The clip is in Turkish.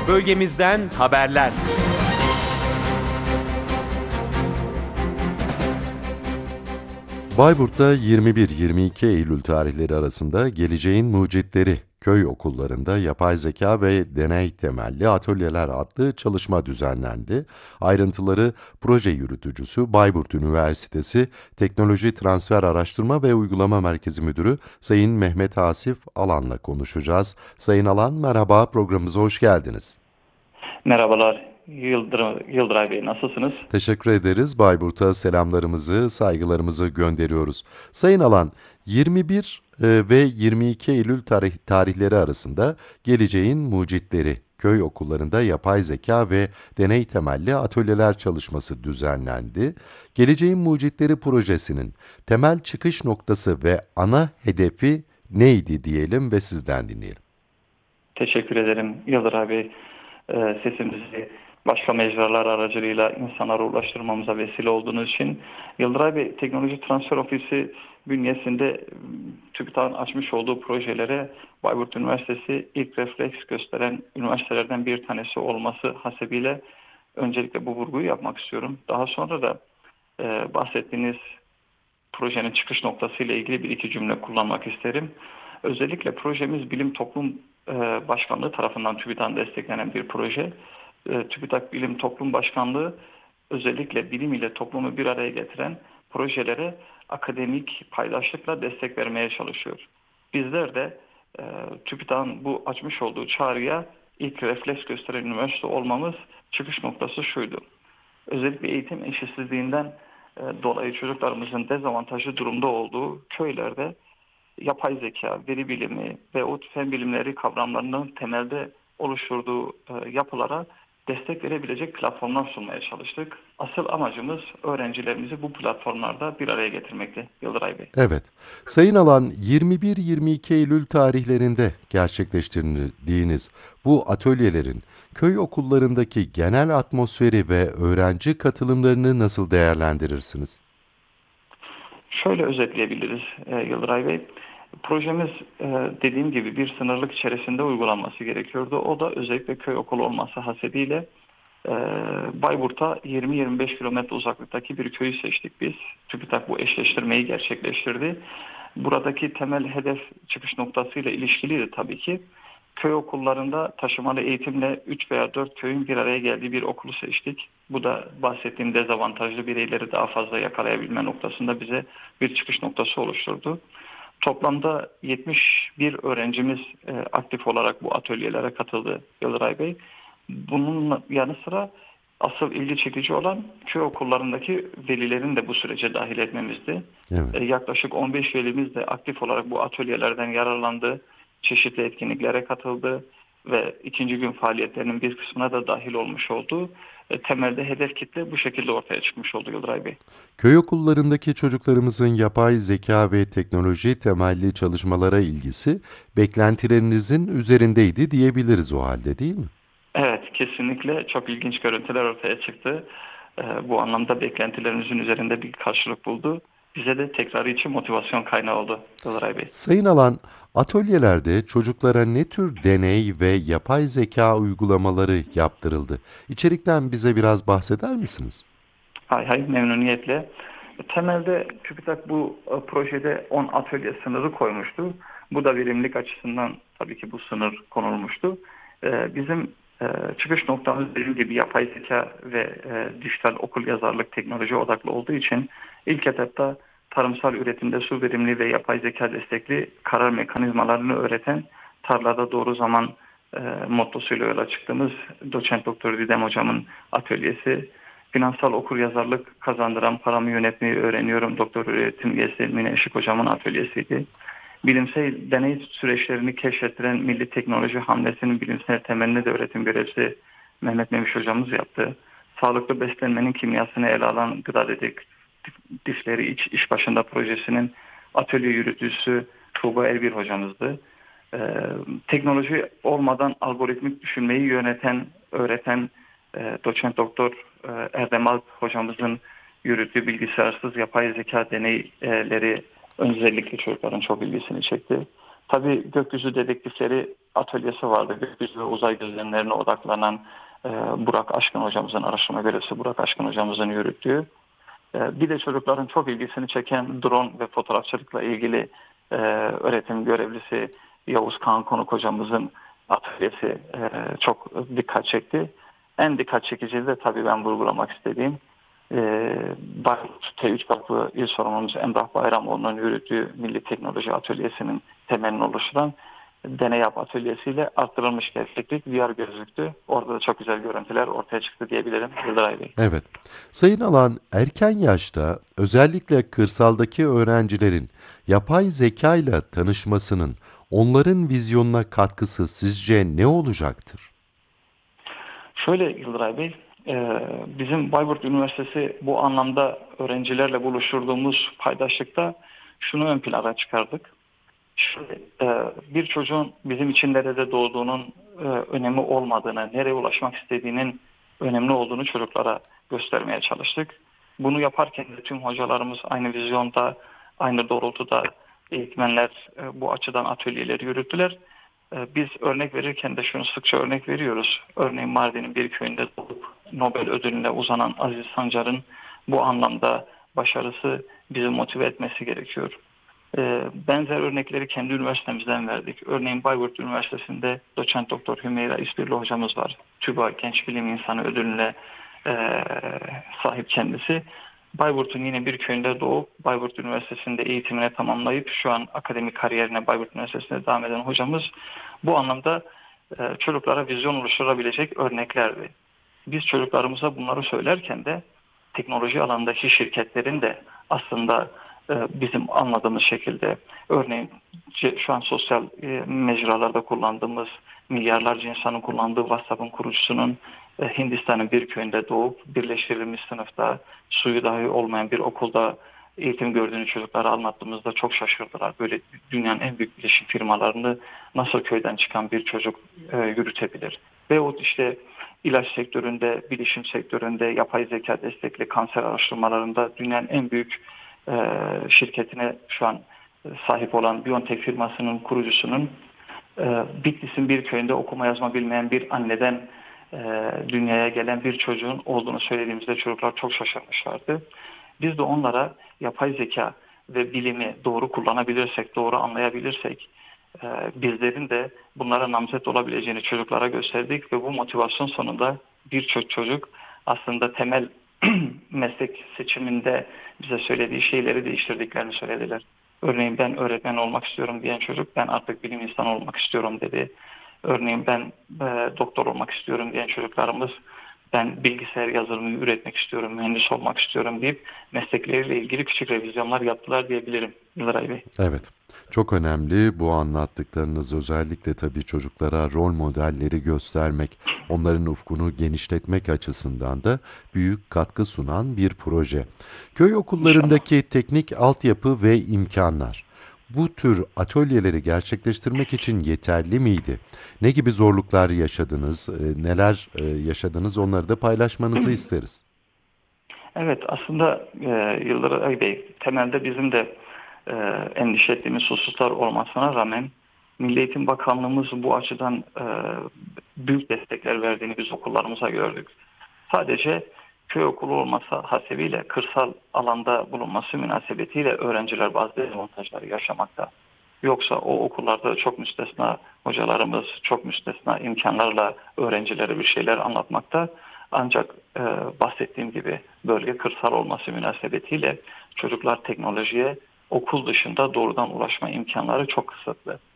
Bölgemizden haberler. Bayburt'ta 21-22 Eylül tarihleri arasında Geleceğin Mucitleri köy okullarında yapay zeka ve deney temelli atölyeler adlı çalışma düzenlendi. Ayrıntıları proje yürütücüsü Bayburt Üniversitesi Teknoloji Transfer Araştırma ve Uygulama Merkezi Müdürü Sayın Mehmet Asif Alan'la konuşacağız. Sayın Alan, merhaba, programımıza hoş geldiniz. Merhabalar Yıldıray Bey, nasılsınız? Teşekkür ederiz. Bayburt'a selamlarımızı, saygılarımızı gönderiyoruz. Sayın Alan, 21 ve 22 Eylül tarihleri arasında Geleceğin Mucitleri köy okullarında yapay zeka ve deney temelli atölyeler çalışması düzenlendi. Geleceğin Mucitleri projesinin temel çıkış noktası ve ana hedefi neydi diyelim ve sizden dinleyelim. Teşekkür ederim Yıldıray Bey. Sesimizi başka mecralar aracılığıyla insanlara ulaştırmamıza vesile olduğunuz için. Yıldıray Bey, Teknoloji Transfer Ofisi bünyesinde TÜBİTAK'ın açmış olduğu projelere Bayburt Üniversitesi ilk refleks gösteren üniversitelerden bir tanesi olması hasebiyle öncelikle bu vurguyu yapmak istiyorum. Daha sonra da bahsettiğiniz projenin çıkış noktası ile ilgili bir iki cümle kullanmak isterim. Özellikle projemiz Bilim Toplum Başkanlığı tarafından TÜBİTAK'ın desteklenen bir proje. TÜBİTAK Bilim Toplum Başkanlığı özellikle bilim ile toplumu bir araya getiren projelere akademik paydaşlıkla destek vermeye çalışıyor. Bizler de TÜBİTAK'ın bu açmış olduğu çağrıya ilk refleks gösteren üniversite olmamız çıkış noktası şuydu. Özellikle eğitim eşitsizliğinden dolayı çocuklarımızın dezavantajlı durumda olduğu köylerde yapay zeka, veri bilimi ve fen bilimleri kavramlarının temelde oluşturduğu yapılara destek verebilecek platformlar sunmaya çalıştık. Asıl amacımız öğrencilerimizi bu platformlarda bir araya getirmekti Yıldıray Bey. Evet. Sayın Alan, 21-22 Eylül tarihlerinde gerçekleştirdiğiniz bu atölyelerin köy okullarındaki genel atmosferi ve öğrenci katılımlarını nasıl değerlendirirsiniz? Şöyle özetleyebiliriz Yıldıray Bey. Projemiz dediğim gibi bir sınırlık içerisinde uygulanması gerekiyordu. O da özellikle köy okulu olması hasebiyle Bayburt'a 20-25 kilometre uzaklıktaki bir köyü seçtik biz. TÜBİTAK bu eşleştirmeyi gerçekleştirdi. Buradaki temel hedef çıkış noktasıyla ilişkiliydi tabii ki. Köy okullarında taşımalı eğitimle 3 veya 4 köyün bir araya geldiği bir okulu seçtik. Bu da bahsettiğim dezavantajlı bireyleri daha fazla yakalayabilme noktasında bize bir çıkış noktası oluşturdu. Toplamda 71 öğrencimiz aktif olarak bu atölyelere katıldı Yıldıray Bey. Bunun yanı sıra asıl ilgi çekici olan köy okullarındaki velilerin de bu sürece dahil etmemizdi. Evet. Yaklaşık 15 velimiz de aktif olarak bu atölyelerden yararlandı. Çeşitli etkinliklere katıldı ve ikinci gün faaliyetlerinin bir kısmına da dahil olmuş oldu. Temelde hedef kitle bu şekilde ortaya çıkmış oldu Yıldıray Bey. Köy okullarındaki çocuklarımızın yapay zeka ve teknoloji temelli çalışmalara ilgisi beklentilerinizin üzerindeydi diyebiliriz o halde, değil mi? Evet, kesinlikle çok ilginç görüntüler ortaya çıktı. Bu anlamda beklentilerimizin üzerinde bir karşılık buldu. Bize de tekrarı için motivasyon kaynağı oldu Yıldıray Bey. Sayın Alan, atölyelerde çocuklara ne tür deney ve yapay zeka uygulamaları yaptırıldı? İçerikten bize biraz bahseder misiniz? Hay hay, memnuniyetle. Temelde TÜBİTAK bu projede 10 atölye sınırı koymuştu. Bu da verimlilik açısından tabii ki bu sınır konulmuştu. Bizim çıkış noktamız dediğim gibi yapay zeka ve dijital okul yazarlık teknoloji odaklı olduğu için ilk etapta tarımsal üretimde su verimli ve yapay zeka destekli karar mekanizmalarını öğreten tarlada doğru zaman mottosuyla yola çıktığımız doçent doktor Didem hocamın atölyesi, finansal okur yazarlık kazandıran paramı yönetmeyi öğreniyorum doktor öğretim üyesi Mine Işık hocamın atölyesiydi. Bilimsel deney süreçlerini keşfettiren Milli Teknoloji Hamlesi'nin bilimsel temelini de öğretim görevlisi Mehmet Memiş hocamız yaptı. Sağlıklı beslenmenin kimyasını ele alan gıda dedektifleri iş başında projesinin atölye yürütücüsü Tuğba Elbir hocamızdı. Teknoloji olmadan algoritmik düşünmeyi öğreten doçent doktor Erdem Alp hocamızın yürüttüğü bilgisayarsız yapay zeka deneyleri özellikle çocukların çok ilgisini çekti. Tabii gökyüzü dedektifleri atölyesi vardı. Gökyüzü ve uzay gözlemlerine odaklanan Burak Aşkın hocamızın, araştırma görevlisi Burak Aşkın hocamızın yürüttüğü. Bir de çocukların çok ilgisini çeken drone ve fotoğrafçılıkla ilgili öğretim görevlisi Yavuz Kaan Konuk hocamızın atölyesi çok dikkat çekti. En dikkat çekici de tabii ben vurgulamak istediğim Bayburt T3 Vakfı İl Sorumlumuz Emrah Bayramoğlu'nun yürüttüğü Milli Teknoloji Atölyesi'nin temelini oluşturan Deney Yap Atölyesi'yle arttırılmış gerçeklik VR gözlüktü. Orada da çok güzel görüntüler ortaya çıktı diyebilirim Yıldıray Bey. Evet. Sayın Alan, erken yaşta özellikle kırsaldaki öğrencilerin yapay zeka ile tanışmasının onların vizyonuna katkısı sizce ne olacaktır? Şöyle Yıldıray Bey, bizim Bayburt Üniversitesi bu anlamda öğrencilerle buluşturduğumuz paydaşlıkta şunu ön plana çıkardık. Şöyle, bir çocuğun bizim için nerede doğduğunun önemi olmadığını, nereye ulaşmak istediğinin önemli olduğunu çocuklara göstermeye çalıştık. Bunu yaparken de tüm hocalarımız aynı vizyonda, aynı doğrultuda eğitmenler bu açıdan atölyeleri yürüttüler. Biz örnek verirken de şunu sıkça örnek veriyoruz. Örneğin Mardin'in bir köyünde doğup Nobel ödülüne uzanan Aziz Sancar'ın bu anlamda başarısı bizi motive etmesi gerekiyor. Benzer örnekleri kendi üniversitemizden verdik. Örneğin Bayburt Üniversitesi'nde doçent doktor Hümeyra İspirli hocamız var. TÜBA Genç Bilim İnsanı ödülüne sahip kendisi. Bayburt'un yine bir köyünde doğup Bayburt Üniversitesi'nde eğitimine tamamlayıp şu an akademik kariyerine Bayburt Üniversitesi'nde devam eden hocamız bu anlamda çocuklara vizyon oluşturabilecek örneklerdi. Biz çocuklarımıza bunları söylerken de teknoloji alanındaki şirketlerin de aslında bizim anladığımız şekilde örneğin şu an sosyal mecralarda kullandığımız milyarlarca insanın kullandığı WhatsApp'ın kurucusunun Hindistan'ın bir köyünde doğup birleştirilmiş sınıfta suyu dahi olmayan bir okulda eğitim gördüğünü çocuklara anlattığımızda çok şaşırdılar. Böyle dünyanın en büyük bilişim firmalarını nasıl köyden çıkan bir çocuk yürütebilir? Veyahut işte ilaç sektöründe, bilişim sektöründe, yapay zeka destekli kanser araştırmalarında dünyanın en büyük şirketine şu an sahip olan BioNTech firmasının kurucusunun Bitlis'in bir köyünde okuma yazma bilmeyen bir anneden dünyaya gelen bir çocuğun olduğunu söylediğimizde çocuklar çok şaşırmışlardı. Biz de onlara yapay zeka ve bilimi doğru kullanabilirsek, doğru anlayabilirsek bizlerin de bunlara namzet olabileceğini çocuklara gösterdik ve bu motivasyon sonunda birçok çocuk aslında temel meslek seçiminde bize söylediği şeyleri değiştirdiklerini söylediler. Örneğin ben öğretmen olmak istiyorum diyen çocuk ben artık bilim insanı olmak istiyorum dedi. Örneğin ben doktor olmak istiyorum diyen çocuklarımız ben bilgisayar yazılımı üretmek istiyorum, mühendis olmak istiyorum deyip meslekleriyle ilgili küçük revizyonlar yaptılar diyebilirim Yıldıray Bey. Evet, çok önemli bu anlattıklarınız, özellikle tabii çocuklara rol modelleri göstermek, onların ufkunu genişletmek açısından da büyük katkı sunan bir proje. Köy okullarındaki teknik altyapı ve imkanlar bu tür atölyeleri gerçekleştirmek için yeterli miydi? Ne gibi zorluklar yaşadınız, neler yaşadınız, onları da paylaşmanızı isteriz. Evet aslında Yıldıray Bey temelde bizim de endişe ettiğimiz hususlar olmasına rağmen Milli Eğitim Bakanlığımız bu açıdan büyük destekler verdiğini biz okullarımıza gördük. Sadece köy okulu olması hasebiyle kırsal alanda bulunması münasebetiyle öğrenciler bazı dezavantajları yaşamakta. Yoksa o okullarda çok müstesna hocalarımız, çok müstesna imkanlarla öğrencilere bir şeyler anlatmakta. Ancak bahsettiğim gibi bölge kırsal olması münasebetiyle çocuklar teknolojiye okul dışında doğrudan ulaşma imkanları çok kısıtlı.